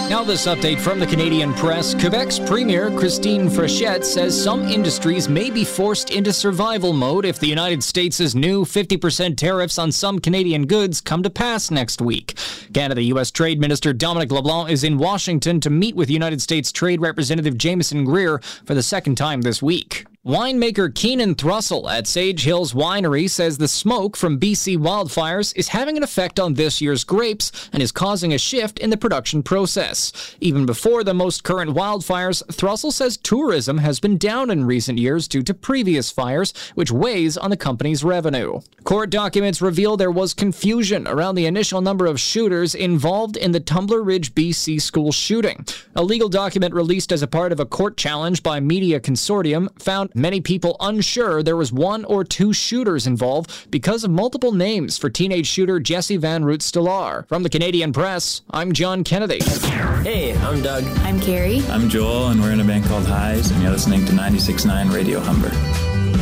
Now this update from the Canadian press. Quebec's Premier Christine Frechette says some industries may be forced into survival mode if the United States' new 50% tariffs on some Canadian goods come to pass next week. Canada-U.S. Trade Minister Dominic LeBlanc is in Washington to meet with United States Trade Representative Jameson Greer for the second time this week. Winemaker Keenan Thrussell at Sage Hills Winery says the smoke from BC wildfires is having an effect on this year's grapes and is causing a shift in the production process. Even before the most current wildfires, Thrussell says tourism has been down in recent years due to previous fires, which weighs on the company's revenue. Court documents reveal there was confusion around the initial number of shooters involved in the Tumbler Ridge, BC school shooting. A legal document released as a part of a court challenge by Media Consortium found many people unsure there was one or two shooters involved because of multiple names for teenage shooter Jesse Van Root-Stellar. From the Canadian Press, I'm John Kennedy. Hey, I'm Doug. I'm Carrie. I'm Joel, and we're in a band called Highs, and you're listening to 96.9 Radio Humber.